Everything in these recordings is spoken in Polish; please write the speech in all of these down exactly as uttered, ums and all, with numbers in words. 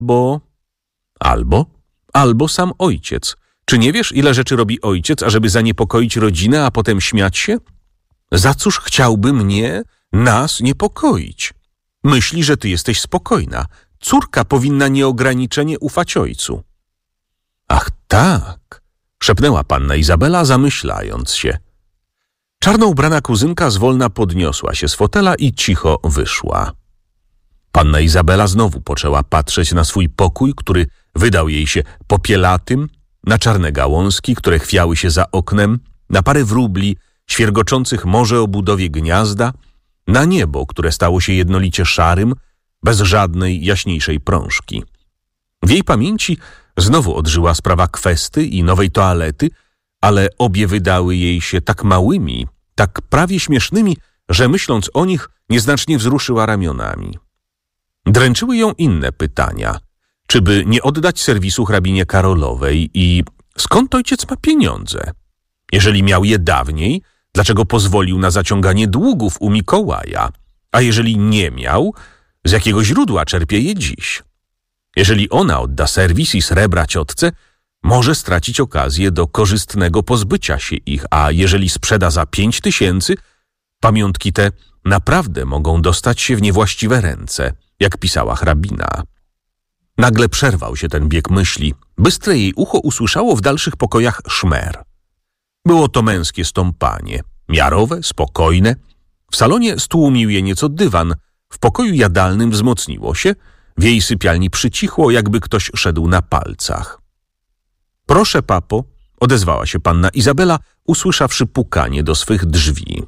albo... Albo? Albo sam ojciec. Czy nie wiesz, ile rzeczy robi ojciec, ażeby zaniepokoić rodzinę, a potem śmiać się? Za cóż chciałby mnie, nas niepokoić? Myśli, że ty jesteś spokojna. Córka powinna nieograniczenie ufać ojcu. Ach tak, szepnęła panna Izabela, zamyślając się. Czarno ubrana kuzynka zwolna podniosła się z fotela i cicho wyszła. Panna Izabela znowu poczęła patrzeć na swój pokój, który wydał jej się popielatym, na czarne gałązki, które chwiały się za oknem, na parę wróbli świergoczących morze o budowie gniazda, na niebo, które stało się jednolicie szarym, bez żadnej jaśniejszej prążki. W jej pamięci znowu odżyła sprawa kwesty i nowej toalety, ale obie wydały jej się tak małymi, tak prawie śmiesznymi, że myśląc o nich nieznacznie wzruszyła ramionami. Dręczyły ją inne pytania. Czy by nie oddać serwisu hrabinie Karolowej i skąd ojciec ma pieniądze? Jeżeli miał je dawniej, dlaczego pozwolił na zaciąganie długów u Mikołaja? A jeżeli nie miał, z jakiego źródła czerpie je dziś? Jeżeli ona odda serwis i srebra ciotce, może stracić okazję do korzystnego pozbycia się ich, a jeżeli sprzeda za pięć tysięcy, pamiątki te naprawdę mogą dostać się w niewłaściwe ręce, jak pisała hrabina. Nagle przerwał się ten bieg myśli. Bystre jej ucho usłyszało w dalszych pokojach szmer. Było to męskie stąpanie, miarowe, spokojne. W salonie stłumił je nieco dywan, w pokoju jadalnym wzmocniło się, w jej sypialni przycichło, jakby ktoś szedł na palcach. Proszę, papo, odezwała się panna Izabela, usłyszawszy pukanie do swych drzwi.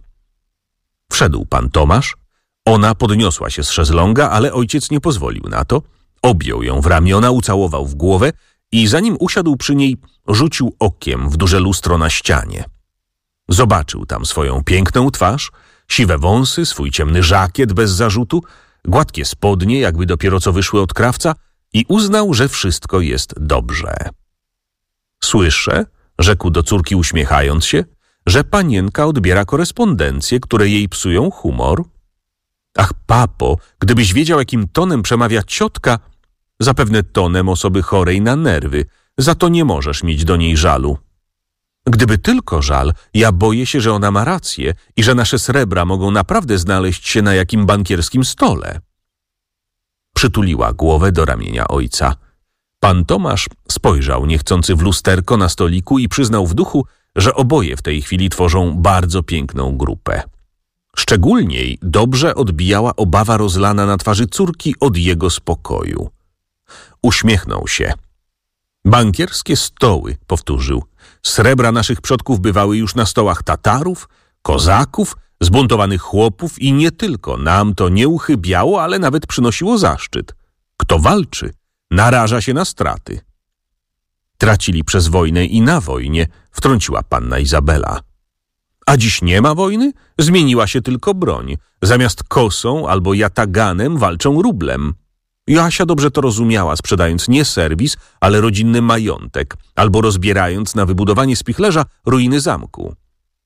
Wszedł pan Tomasz. Ona podniosła się z szezlonga, ale ojciec nie pozwolił na to. Objął ją w ramiona, ucałował w głowę i zanim usiadł przy niej, rzucił okiem w duże lustro na ścianie. Zobaczył tam swoją piękną twarz, siwe wąsy, swój ciemny żakiet bez zarzutu, gładkie spodnie, jakby dopiero co wyszły od krawca i uznał, że wszystko jest dobrze. Słyszę, rzekł do córki uśmiechając się, że panienka odbiera korespondencje, które jej psują humor. Ach, papo, gdybyś wiedział, jakim tonem przemawia ciotka, zapewne tonem osoby chorej na nerwy, za to nie możesz mieć do niej żalu. Gdyby tylko żal, ja boję się, że ona ma rację i że nasze srebra mogą naprawdę znaleźć się na jakim bankierskim stole. Przytuliła głowę do ramienia ojca. Pan Tomasz spojrzał niechcący w lusterko na stoliku i przyznał w duchu, że oboje w tej chwili tworzą bardzo piękną grupę. Szczególniej dobrze odbijała obawa rozlana na twarzy córki od jego spokoju. Uśmiechnął się. Bankierskie stoły, powtórzył. Srebra naszych przodków bywały już na stołach Tatarów, Kozaków, zbuntowanych chłopów i nie tylko. Nam to nie uchybiało, ale nawet przynosiło zaszczyt. Kto walczy, naraża się na straty. Tracili przez wojnę i na wojnie, wtrąciła panna Izabela. A dziś nie ma wojny? Zmieniła się tylko broń. Zamiast kosą albo jataganem walczą rublem. Joasia dobrze to rozumiała, sprzedając nie serwis, ale rodzinny majątek, albo rozbierając na wybudowanie spichlerza ruiny zamku.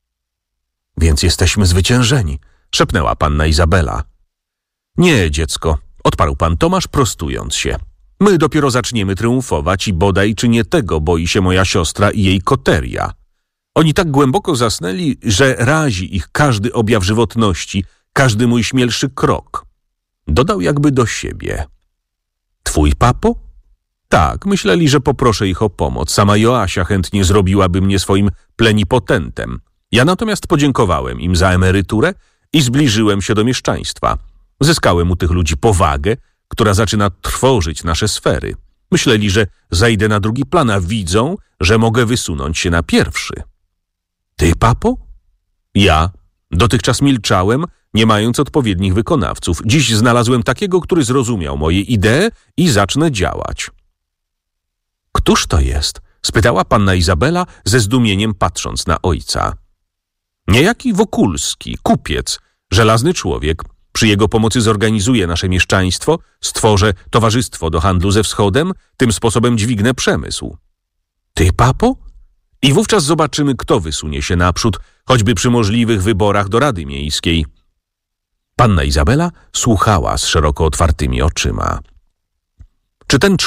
Więc jesteśmy zwyciężeni, szepnęła panna Izabela. Nie, dziecko, odparł pan Tomasz, prostując się. My dopiero zaczniemy triumfować i bodaj czy nie tego boi się moja siostra i jej koteria. Oni tak głęboko zasnęli, że razi ich każdy objaw żywotności, każdy mój śmielszy krok. Dodał jakby do siebie. Twój papo? Tak, myśleli, że poproszę ich o pomoc. Sama Joasia chętnie zrobiłaby mnie swoim plenipotentem. Ja natomiast podziękowałem im za emeryturę i zbliżyłem się do mieszczaństwa. Zyskałem u tych ludzi powagę, która zaczyna trwożyć nasze sfery. Myśleli, że zajdę na drugi plan, a widzą, że mogę wysunąć się na pierwszy. Ty, papo? Ja. Dotychczas milczałem, nie mając odpowiednich wykonawców. Dziś znalazłem takiego, który zrozumiał moje idee i zacznę działać. Któż to jest? Spytała panna Izabela ze zdumieniem patrząc na ojca. Niejaki Wokulski, kupiec, żelazny człowiek. Przy jego pomocy zorganizuję nasze mieszczaństwo, stworzę towarzystwo do handlu ze wschodem, tym sposobem dźwignę przemysł. Ty, papo? I wówczas zobaczymy, kto wysunie się naprzód, choćby przy możliwych wyborach do Rady Miejskiej. Panna Izabela słuchała z szeroko otwartymi oczyma. Czy ten